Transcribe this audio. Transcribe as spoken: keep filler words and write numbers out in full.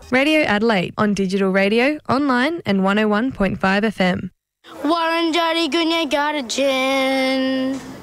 Radio Adelaide on digital radio, online and one oh one point five F M. Warren Jody Gunya got a gin.